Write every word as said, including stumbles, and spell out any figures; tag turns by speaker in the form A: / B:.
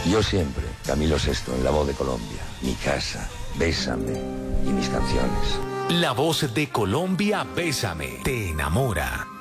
A: Yo siempre, Camilo Sesto, en La Voz de Colombia, mi casa, Bésame y mis canciones.
B: La Voz de Colombia, Bésame, te enamora.